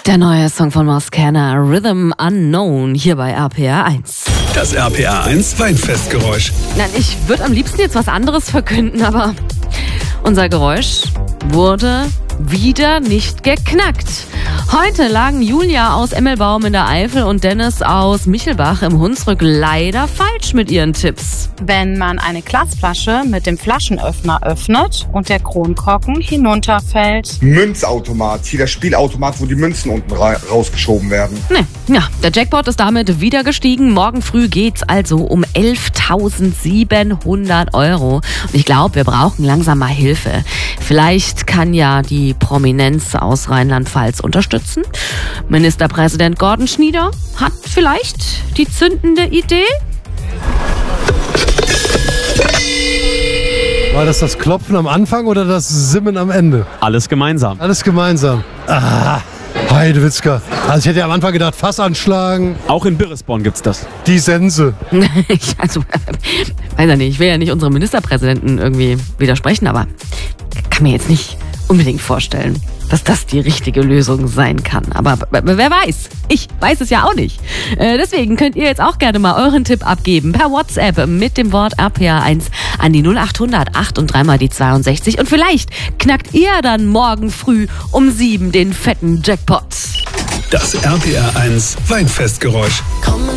Der neue Song von Moskana, Rhythm Unknown, hier bei RPR 1. Das RPR 1 Weinfestgeräusch. Nein, ich würde am liebsten jetzt was anderes verkünden, aber unser Geräusch wurde wieder nicht geknackt. Heute lagen Julia aus Emmelbaum in der Eifel und Dennis aus Michelbach im Hunsrück leider falsch mit ihren Tipps. Wenn man eine Glasflasche mit dem Flaschenöffner öffnet und der Kronkorken hinunterfällt. Münzautomat, hier der Spielautomat, wo die Münzen unten rausgeschoben werden. Ja, der Jackpot ist damit wieder gestiegen. Morgen früh geht's also um 11.700 €. Und ich glaube, wir brauchen langsam mal Hilfe. Vielleicht kann ja die Prominenz aus Rheinland-Pfalz unterstützen. Ministerpräsident Gordon Schnieder hat vielleicht die zündende Idee. War das Klopfen am Anfang oder das Simmen am Ende? Alles gemeinsam. Alles gemeinsam. Heidewitzka. Also ich hätte ja am Anfang gedacht, Fass anschlagen. Auch in Birresborn gibt's das. Die Sense. Weiß ja nicht, ich will ja nicht unserem Ministerpräsidenten irgendwie widersprechen, aber kann mir jetzt nicht unbedingt vorstellen, dass das die richtige Lösung sein kann. Aber wer weiß? Ich weiß es ja auch nicht. Deswegen könnt ihr jetzt auch gerne mal euren Tipp abgeben per WhatsApp mit dem Wort RPR1 an die 0800 8 und 3 mal die 62. Und vielleicht knackt ihr dann morgen früh um 7 den fetten Jackpot. Das RPR 1 Weinfestgeräusch.